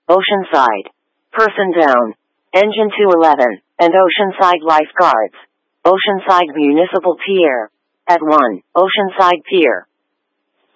Oceanside. Person down. Engine 211, and Oceanside lifeguards. Oceanside Municipal Pier. At 1, Oceanside Pier.